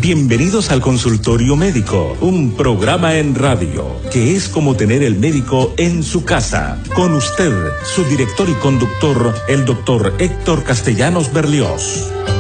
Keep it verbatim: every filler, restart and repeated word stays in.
Bienvenidos al Consultorio Médico, un programa en radio que es como tener el médico en su casa. Con usted, su director y conductor, el doctor Héctor Castellanos Berlioz.